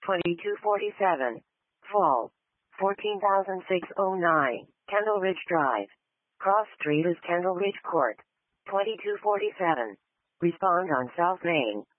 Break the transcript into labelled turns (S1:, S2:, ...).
S1: 2247. Fall. 14,609. Kendall Ridge Drive. Cross Street is Kendall Ridge Court. 2247. Respond on South Main.